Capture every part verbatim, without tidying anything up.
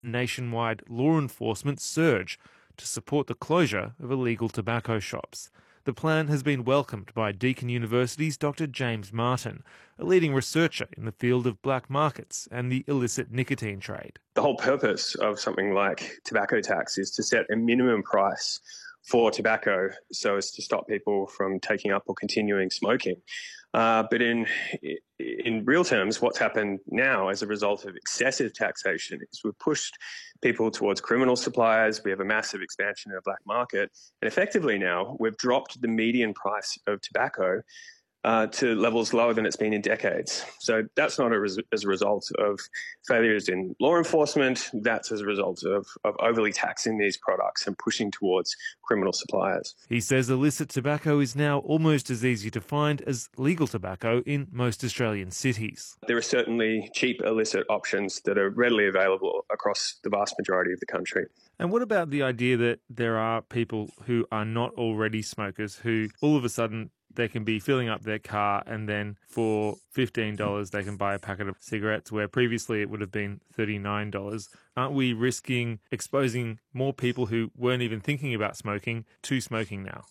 nationwide law enforcement surge to support the closure of illegal tobacco shops. The plan has been welcomed by Deakin University's Doctor James Martin, a leading researcher in the field of black markets and the illicit nicotine trade. The whole purpose of something like tobacco tax is to set a minimum price for tobacco so as to stop people from taking up or continuing smoking. Uh, but in in real terms, what's happened now as a result of excessive taxation is we've pushed people towards criminal suppliers. We have a massive expansion of the black market. And effectively now, we've dropped the median price of tobacco Uh, to levels lower than it's been in decades. So that's not a res- as a result of failures in law enforcement. That's as a result of, of overly taxing these products and pushing towards criminal suppliers. He says illicit tobacco is now almost as easy to find as legal tobacco in most Australian cities. There are certainly cheap illicit options that are readily available across the vast majority of the country. And what about the idea that there are people who are not already smokers who all of a sudden they can be filling up their car and then for fifteen dollars they can buy a packet of cigarettes where previously it would have been thirty-nine dollars. Aren't we risking exposing more people who weren't even thinking about smoking to smoking now?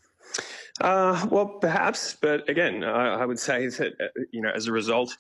Uh, well, perhaps. But again, I, I would say that, uh, you know, as a result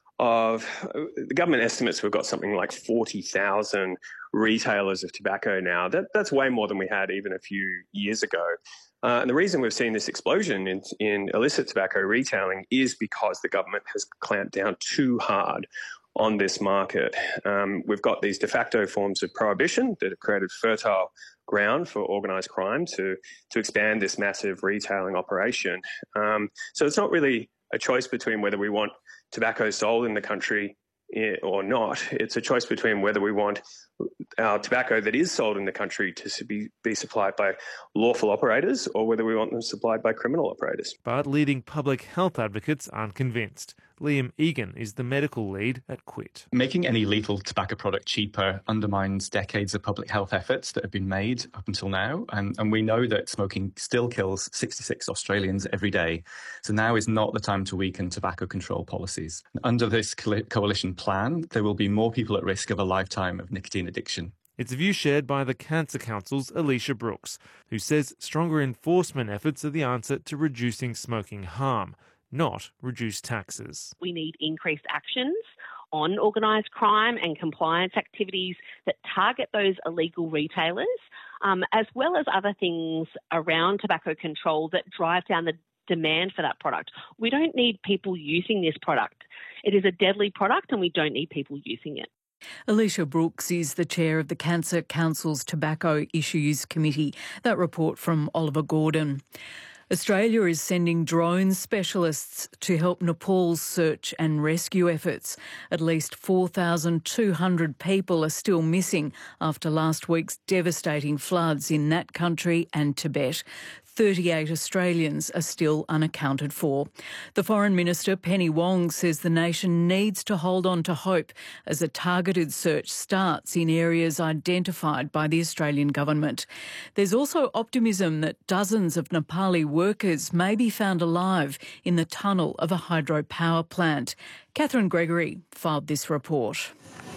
of uh, the government estimates, we've got something like forty thousand retailers of tobacco now. That, that's way more than we had even a few years ago. Uh, and the reason we've seen this explosion in, in illicit tobacco retailing is because the government has clamped down too hard on this market. Um, we've got these de facto forms of prohibition that have created fertile ground for organised crime to, to expand this massive retailing operation. Um, so it's not really a choice between whether we want tobacco sold in the country or not. It's a choice between whether we want our tobacco that is sold in the country to be, be supplied by lawful operators or whether we want them supplied by criminal operators. But leading public health advocates aren't convinced. Liam Egan is the medical lead at Quit. Making any lethal tobacco product cheaper undermines decades of public health efforts that have been made up until now. And, and we know that smoking still kills sixty-six Australians every day. So now is not the time to weaken tobacco control policies. Under this co- coalition plan, there will be more people at risk of a lifetime of nicotine addiction. It's a view shared by the Cancer Council's Alicia Brooks, who says stronger enforcement efforts are the answer to reducing smoking harm, not reduce taxes. We need increased actions on organised crime and compliance activities that target those illegal retailers, um, as well as other things around tobacco control that drive down the demand for that product. We don't need people using this product. It is a deadly product and we don't need people using it. Alicia Brooks is the chair of the Cancer Council's Tobacco Issues Committee. That report from Oliver Gordon. Australia is sending drone specialists to help Nepal's search and rescue efforts. At least four thousand two hundred people are still missing after last week's devastating floods in that country and Tibet. thirty-eight Australians are still unaccounted for. The Foreign Minister, Penny Wong, says the nation needs to hold on to hope as a targeted search starts in areas identified by the Australian government. There's also optimism that dozens of Nepali workers may be found alive in the tunnel of a hydropower plant. Catherine Gregory filed this report.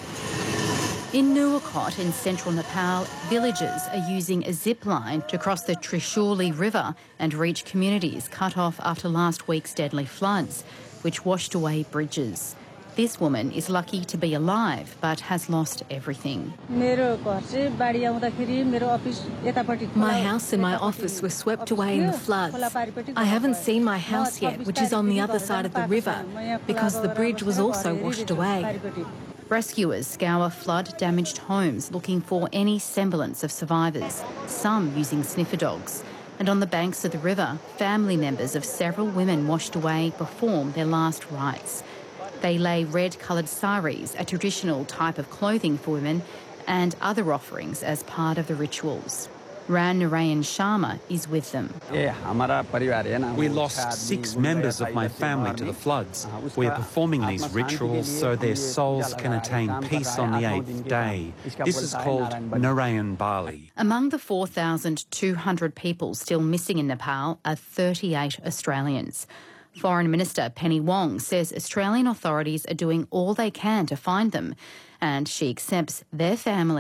In Nuwakot in central Nepal, villagers are using a zip line to cross the Trishuli River and reach communities cut off after last week's deadly floods, which washed away bridges. This woman is lucky to be alive, but has lost everything. My house and my office were swept away in the floods. I haven't seen my house yet, which is on the other side of the river, because the bridge was also washed away. Rescuers scour flood-damaged homes looking for any semblance of survivors, some using sniffer dogs. And on the banks of the river, family members of several women washed away perform their last rites. They lay red-coloured saris, a traditional type of clothing for women, and other offerings as part of the rituals. Ran Narayan Sharma is with them. We lost six members of my family to the floods. We are performing these rituals so their souls can attain peace on the eighth day. This is called Narayan Bali. Among the four thousand two hundred people still missing in Nepal are thirty-eight Australians. Foreign Minister Penny Wong says Australian authorities are doing all they can to find them, and she accepts their family